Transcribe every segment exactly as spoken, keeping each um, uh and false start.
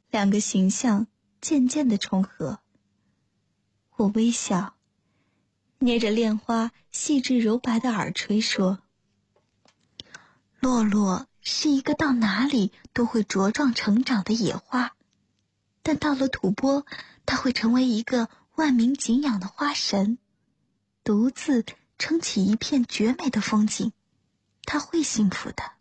两个形象渐渐地重合。我微笑，捏着莲花细致柔白的耳垂说：洛洛是一个到哪里都会茁壮成长的野花，但到了吐蕃，它会成为一个万民敬仰的花神，独自撑起一片绝美的风景，它会幸福的。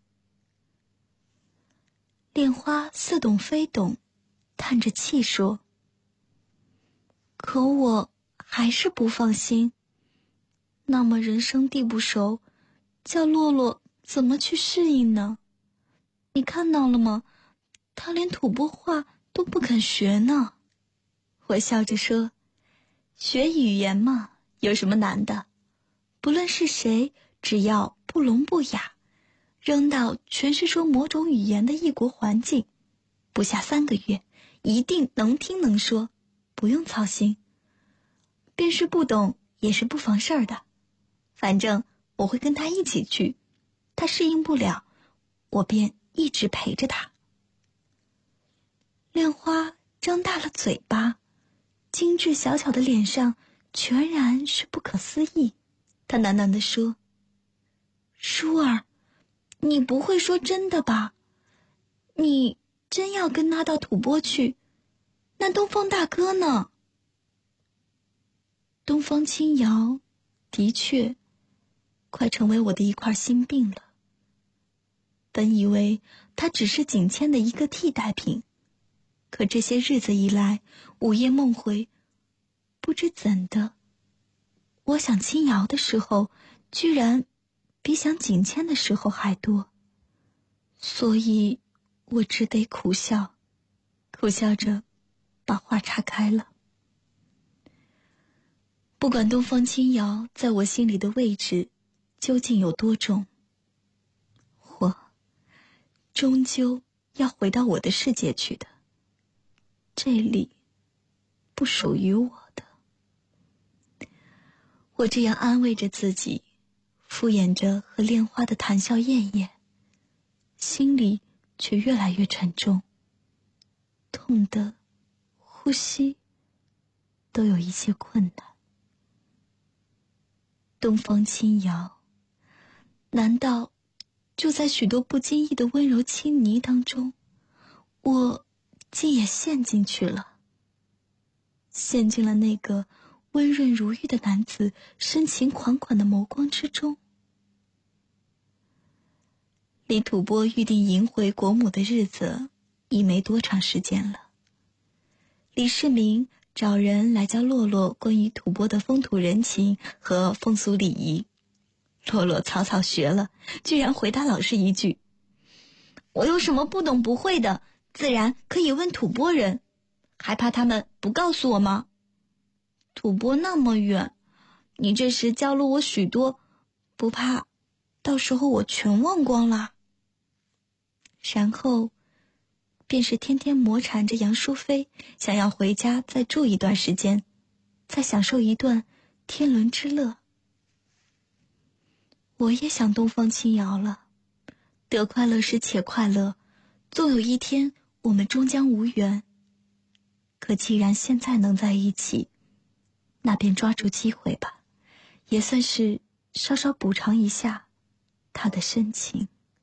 莲花似懂非懂，叹着气说：可我还是不放心，那么人生地不熟，叫洛洛怎么去适应呢？你看到了吗？他连吐蕃话都不肯学呢。我笑着说：学语言嘛，有什么难的？不论是谁，只要不聋不哑，扔到全是说某种语言的异国环境，不下三个月，一定能听能说，不用操心。便是不懂，也是不妨事儿的。反正我会跟他一起去，他适应不了，我便一直陪着他。莲花张大了嘴巴，精致小巧的脸上全然是不可思议。他喃喃地说：舒儿，你不会说真的吧？你真要跟他到吐蕃去？那东方大哥呢？东方青瑶的确快成为我的一块心病了。本以为他只是景谦的一个替代品，可这些日子以来，午夜梦回，不知怎的，我想青瑶的时候，居然比想景谦的时候还多。所以我只得苦笑，苦笑着把话岔开了。不管东方青瑶在我心里的位置究竟有多重，我终究要回到我的世界去的，这里不属于我的。我这样安慰着自己，敷衍着和莲花的谈笑晏晏，心里却越来越沉重，痛得呼吸都有一些困难。东方轻摇，难道就在许多不经意的温柔亲昵当中，我竟也陷进去了，陷进了那个温润如玉的男子深情款款的眸光之中。离吐蕃预定迎回国母的日子已没多长时间了。李世民找人来教洛洛关于吐蕃的风土人情和风俗礼仪，洛洛草草学了，居然回答老师一句：我有什么不懂不会的，自然可以问吐蕃人，还怕他们不告诉我吗？吐蕃那么远，你这时教了我许多，不怕到时候我全忘光了？然后便是天天磨缠着杨淑妃，想要回家再住一段时间，再享受一段天伦之乐。我也想东方轻摇了，得快乐时且快乐，纵有一天我们终将无缘。可既然现在能在一起，那便抓住机会吧，也算是稍稍补偿一下他的深情。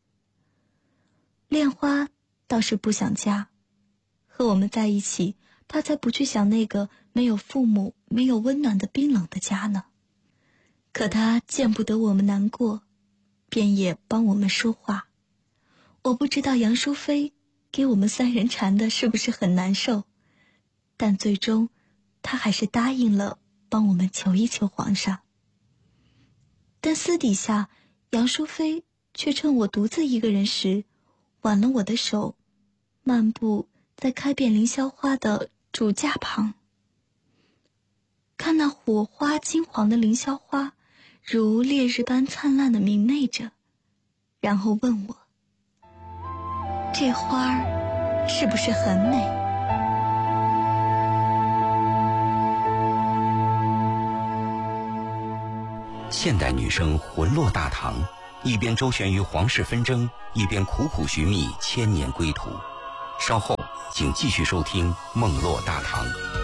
恋花倒是不想家，和我们在一起，他才不去想那个没有父母、没有温暖的冰冷的家呢。可他见不得我们难过，便也帮我们说话。我不知道杨淑妃给我们三人缠的是不是很难受，但最终他还是答应了帮我们求一求皇上。但私底下，杨淑妃却趁我独自一个人时，挽了我的手，漫步在开遍凌霄花的主架旁，看那火花金黄的凌霄花如烈日般灿烂地明媚着，然后问我，这花儿是不是很美？ 现代女生魂落大唐，一边周旋于皇室纷争，一边苦苦寻觅千年归途。稍后请继续收听《梦落大唐》。